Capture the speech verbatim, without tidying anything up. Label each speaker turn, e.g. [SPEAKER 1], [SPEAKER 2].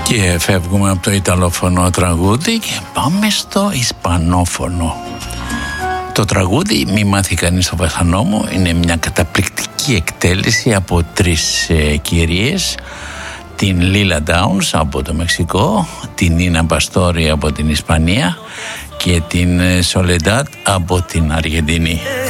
[SPEAKER 1] Και φεύγουμε από το ιταλόφωνο τραγούδι και πάμε στο ισπανόφωνο. Το τραγούδι «Μη μάθει κανείς το βασανό μου» είναι μια καταπληκτική εκτέλεση από τρεις ε, κυρίες, την Λίλα Ντάουνς από το Μεξικό, την Νίνα Παστόρι από την Ισπανία και την Σολεντάτ από την Αργεντινή.